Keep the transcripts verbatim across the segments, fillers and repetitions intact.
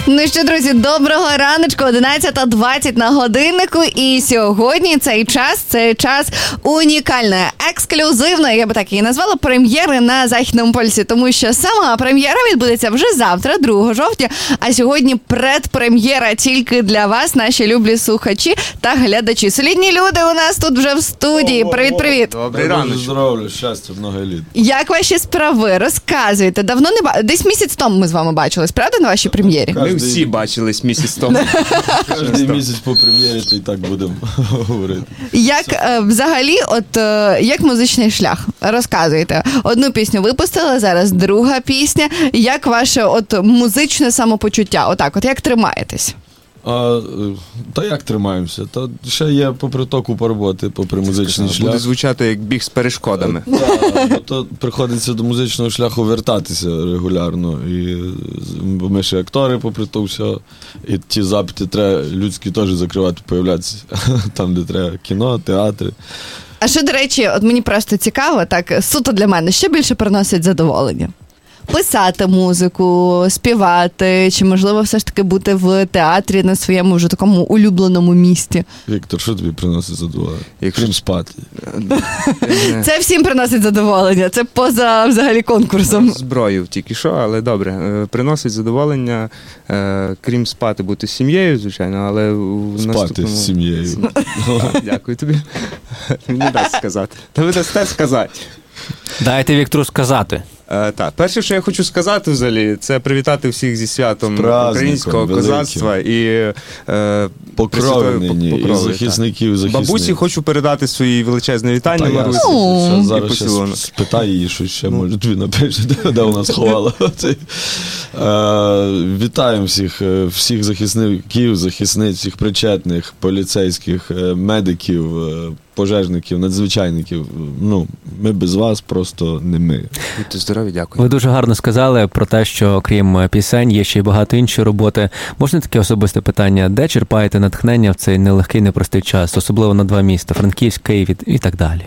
Ну що, друзі, доброго раночку, одинадцята двадцять на годиннику, і сьогодні цей час, це час унікальної, ексклюзивної, я би так її назвала, прем'єри на Західному полюсі, тому що сама прем'єра відбудеться вже завтра, другого жовтня, а сьогодні предпрем'єра тільки для вас, наші люблі слухачі та глядачі. Солідні люди у нас тут вже в студії. Привіт-привіт. Добрий раночок. Здоров'я, щастя, много літ. Як ваші справи? Розказуйте. Давно не ба... Десь місяць тому ми з вами бачились, правда, на вашій прем'єрі? Ми всі бачились місяць тому. Кожний місяць по прем'єрі, то і так будемо говорити. Як е, взагалі, от е, як музичний шлях? Розказуйте. Одну пісню випустили, зараз друга пісня. Як ваше от музичне самопочуття? Отак, от як тримаєтесь? А, та як тримаємося? Та ще є попри то купа роботи, попри музичний шлях. Буде звучати як біг з перешкодами. Так, бо то приходиться до музичного шляху вертатися регулярно. І, бо ми ще актори, попри то все. І ті запити треба людські теж закривати, появлятися. Там, де треба кіно, театри. А що, до речі, от мені просто цікаво, так, суто для мене, що більше приносить задоволення? Писати музику, співати, чи, можливо, все ж таки бути в театрі на своєму вже такому улюбленому місці? Віктор, що тобі приносить задоволення? Якщо... Крім спати. Це всім приносить задоволення, це поза, взагалі, конкурсом. Зброю тільки що, але добре. Приносить задоволення, крім спати, бути з сім'єю, звичайно, але в спати наступному... з сім'єю. Дякую тобі. Не дасть сказати. Та ви дасте сказати. Дайте Віктору сказати. Е, так, перше, що я хочу сказати взагалі, це привітати всіх зі святом українського великим. козацтва і е, покрови нині, і захисників, захисників. Бабусі хочу передати свої величезне вітання. Марусі. О, зараз ще спитай її, що ще, ну. може, тобі напише, де вона сховала. е, вітаємо всіх, всіх захисників, захисниць, всіх причетних, поліцейських, медиків, пожежників, надзвичайників. Ну, ми без вас просто не ми. Будьте здорові, дякую. Ви дуже гарно сказали про те, що крім пісень є ще й багато іншої роботи. Можна таке особисте питання? Де черпаєте натхнення в цей нелегкий, непростий час? Особливо на два міста – Франківськ, Київ і так далі.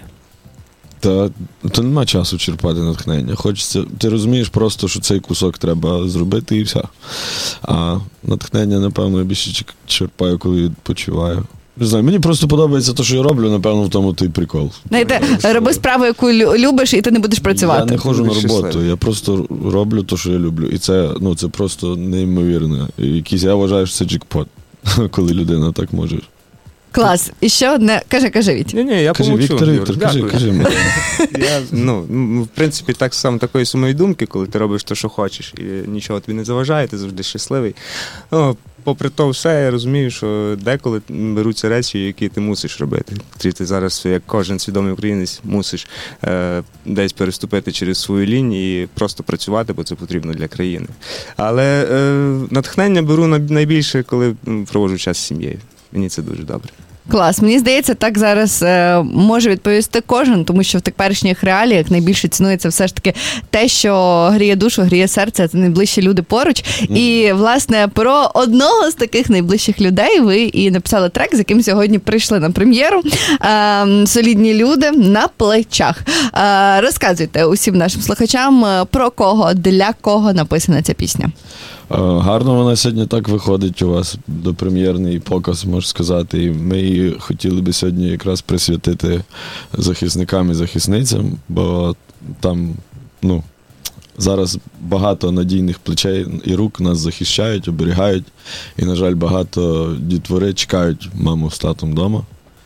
Та то нема часу черпати натхнення. Хочеться, ти розумієш просто, що цей кусок треба зробити і все. А натхнення, напевно, я більше черпаю, коли відпочиваю. Не знаю, мені просто подобається те, що я роблю, напевно, в тому той прикол. Знаєте, роби справу, яку любиш, і ти не будеш працювати. Я не ходжу на роботу, я просто роблю те, що я люблю. І це, ну, це просто неймовірно. Якийсь, я вважаю, що це джекпот, коли людина так може. Клас. І ще одне. Кажи, кажи, Віть. Ні, ні, я кажи, помовчу. Віктор, Віктор, кажи, кажи. Я, ну, в принципі, так само такої самої думки, коли ти робиш те, що хочеш, і нічого тобі не заважає, ти завжди щасливий. Ну, попри то все, я розумію, що деколи беруться речі, які ти мусиш робити. Які ти зараз, як кожен свідомий українець, мусиш е, десь переступити через свою лінію і просто працювати, бо це потрібно для країни. Але е, натхнення беру найбільше, коли проводжу час з сім'єю. Мені це дуже добре. Клас. Мені здається, так зараз е, може відповісти кожен, тому що в теперішніх реаліях найбільше цінується все ж таки те, що гріє душу, гріє серце, це найближчі люди поруч. Mm. І, власне, про одного з таких найближчих людей ви і написали трек, з яким сьогодні прийшли на прем'єру. Е, солідні люди на плечах. Е, розказуйте усім нашим слухачам, про кого, для кого написана ця пісня. Гарно вона сьогодні так виходить у вас, допрем'єрний показ, можна сказати. І ми її хотіли би сьогодні якраз присвятити захисникам і захисницям, бо там, ну, зараз багато надійних плечей і рук нас захищають, оберігають. І, на жаль, багато дітвори чекають маму з татом вдома.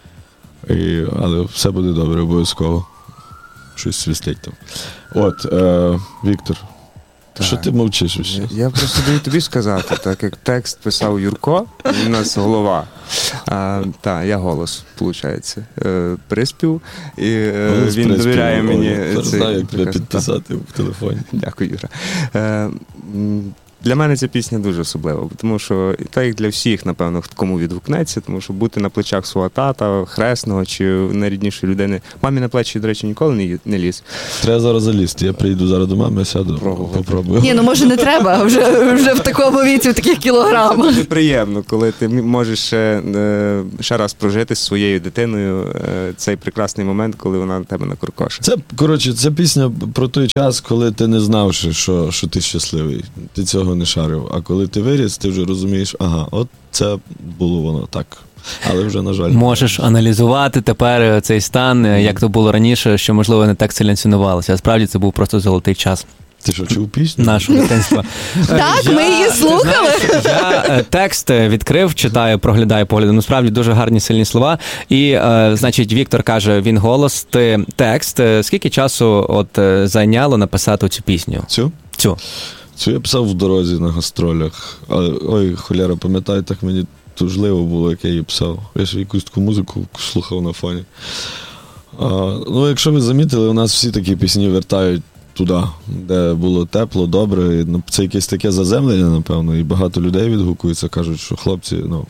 І, але все буде добре, обов'язково. Щось свистить там. От, е, Віктор. Так. Що ти мовчиш? Я, я просто даю тобі сказати, так як текст писав Юрко, він у нас голова. А, так, я голос, виходить. Е, приспів, і е, він приспів, довіряє мені. Я знаю, як тебе підписати в телефоні. Дякую, Юра. Е, Для мене ця пісня дуже особлива, тому що, так як для всіх, напевно, кому відгукнеться, тому що бути на плечах свого тата, хресного чи найріднішої людини. Мамі на плечі, до речі, ніколи не, не ліз. Треба зараз залізти. Я прийду зараз до мами, сяду, Пробувати. попробую. Ні, ну може не треба, вже, вже в такому віці, в таких кілограмах. Це дуже приємно, коли ти можеш ще, ще раз прожити з своєю дитиною цей прекрасний момент, коли вона на тебе накуркоше. Це, коротше, це пісня про той час, коли ти не знав, що, що ти щасливий. Ти цього нього не шарив. А коли ти виріс, ти вже розумієш, ага, от це було воно так. Але вже, на жаль... Можеш аналізувати тепер цей стан, як то було раніше, що, можливо, не так сильно цінувалося. А справді це був просто золотий час. Ти що, чув пісню? Нашого дитинства. Так, ми її слухали. Я текст відкрив, читаю, проглядаю поглядом. Ну, справді, дуже гарні, сильні слова. І, значить, Віктор каже, він голос, ти текст. Скільки часу от зайняло написати цю пісню? Цю? Цю. Цю я писав в дорозі на гастролях. Але, ой, холяра, пам'ятаю, так мені тужливо було, як я її писав. Я ще якусь таку музику слухав на фоні. А, ну, якщо ви замітили, у нас всі такі пісні вертають туди, де було тепло, добре. Це якесь таке заземлення, напевно, і багато людей відгукуються, кажуть, що хлопці, ну,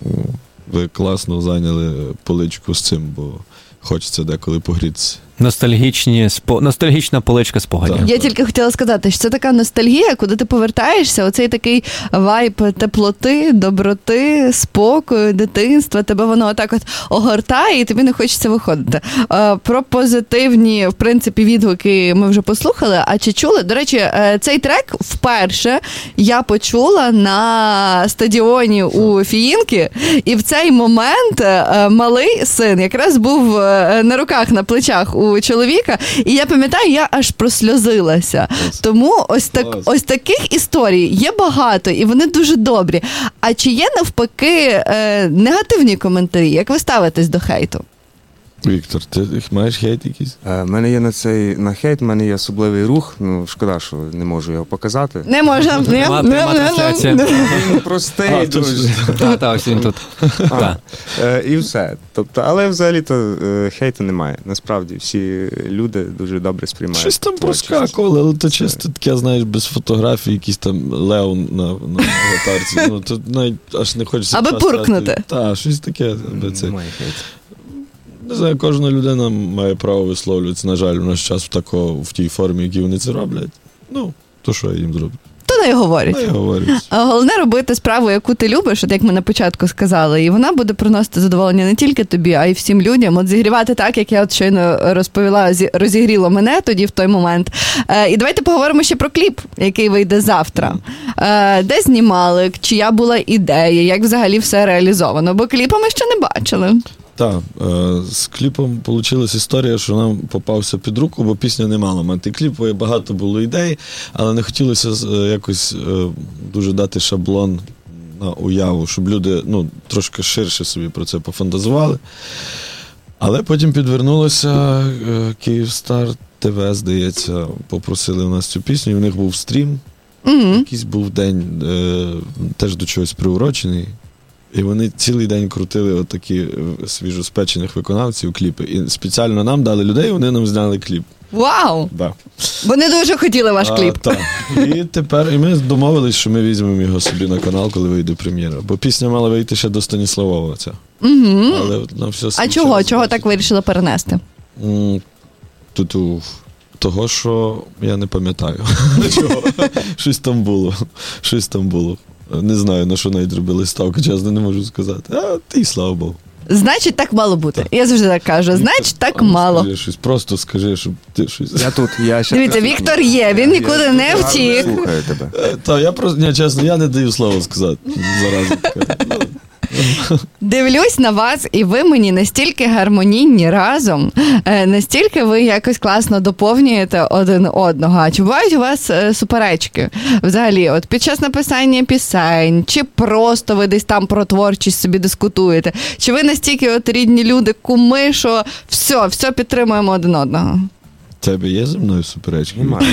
ви класно зайняли поличку з цим, бо хочеться деколи погрітися. Ностальгічні, спо... Ностальгічна поличка спогадів. Так. Я тільки хотіла сказати, що це така ностальгія, куди ти повертаєшся, оцей такий вайб теплоти, доброти, спокою, дитинства, тебе воно отак от огортає, і тобі не хочеться виходити. Про позитивні, в принципі, відгуки ми вже послухали, а чи чули? До речі, цей трек вперше я почула на стадіоні у Фіїнки, і в цей момент малий син якраз був на руках, на плечах у чоловіка, і я пам'ятаю, я аж просльозилася. Тому ось так, ось таких історій є багато, і вони дуже добрі. А чи є навпаки е, негативні коментарі? Як ви ставитесь до хейту? Віктор, ти маєш хейт якийсь? У мене є на цей на хейт, в мене є особливий рух. Ну, шкода, що не можу його показати. Не можна. Нема трансляції. Він простий А, дуже. Так, так, ось він тут. А, е, і все. Тобто, але взагалі-то е, хейту немає. Насправді, всі люди дуже добре сприймають. Щось там творчість. проскакувало, але то Це- чисто таке, знаєш, без фотографій, якийсь там Леон на, на аватарці. Ну, то навіть аж не хочеться... Аби час пуркнути. тратити. Так, щось таке. Аби це... Немає хейту. Не знаю, кожна людина має право висловлюватися. На жаль, у наш час в, тако, в тій формі, які вони це роблять. Ну, то що я їм зроблю? То не говорять. Не говорять. А головне робити справу, яку ти любиш, от як ми на початку сказали, і вона буде приносити задоволення не тільки тобі, а й всім людям. От зігрівати так, як я от щойно розповіла, зі- розігріло мене тоді в той момент. Е, і давайте поговоримо ще про кліп, який вийде завтра. Е, де знімали, чия була ідея, як взагалі все реалізовано, бо кліпа ми ще не бачили. Так, е, з кліпом вийшла історія, що нам попався під руку, бо пісня не мала мати кліп, бо багато було ідей, але не хотілося е, якось е, дуже дати шаблон на уяву, щоб люди ну, трошки ширше собі про це пофантазували. Але потім підвернулося е, Київстар ТВ, здається, попросили у нас цю пісню, і в них був стрім, Угу. якийсь був день, е, теж до чогось приурочений. І вони цілий день крутили отакі свіжоспечених виконавців кліпи. І спеціально нам дали людей, вони нам зняли кліп. Вау! Да. Вони дуже хотіли ваш кліп. А, так. І тепер і ми домовились, що ми візьмемо його собі на канал, коли вийде прем'єра. Бо пісня мала вийти ще до Станіславова ця. Угу. Але на все А свій чого? час, Чого бачите. так вирішили перенести? М, Тут у- того, що я не пам'ятаю. Чого? Щось там було. Щось там було. Не знаю, на що навіть робили ставку, чесно, не можу сказати. А ти, слава Богу. Значить, так мало бути. Я завжди так кажу. Значить, так А, ну, мало. Скажи щось, просто скажи, щоб ти щось. Я тут, я ще... Дивіться, Віктор є, він нікуди Я не тут втік. Слухаю тебе. Е, Та я просто, ні, чесно, я не даю слова сказати. Зараза така. Ну, Дивлюсь на вас, і ви мені настільки гармонійні разом, е, настільки ви якось класно доповнюєте один одного. А чи бувають у вас е, суперечки? Взагалі, от під час написання пісень, чи просто ви десь там про творчість собі дискутуєте? Чи ви настільки от рідні люди, куми, що все, все підтримуємо один одного? тебе є зі мною суперечки? Немає.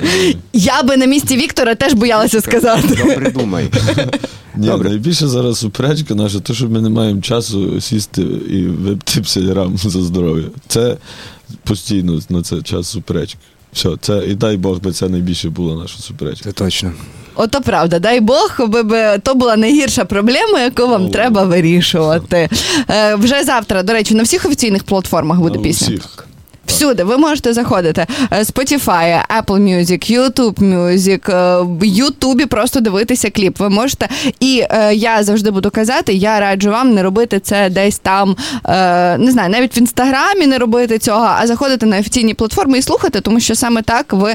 Я би на місці Віктора теж боялася сказати. Добре думай. Ні, Добре. найбільше зараз суперечка наша, то, що ми не маємо часу сісти і випити п'ятдесят грам за здоров'я. Це постійно на це час суперечки. Все, це, і дай Бог би це найбільше була наша суперечка. Це точно. Ото правда, дай Бог, аби би то була найгірша проблема, яку вам О. треба вирішувати. Е, вже завтра, до речі, на всіх офіційних платформах буде А у пісня. всіх. Всюди ви можете заходити. Е, Spotify, Apple Music, YouTube Music, е, в Ютубі просто дивитися кліп. Ви можете. І е, я завжди буду казати, я раджу вам не робити це десь там, е, не знаю, навіть в Інстаграмі не робити цього, а заходити на офіційні платформи і слухати, тому що саме так ви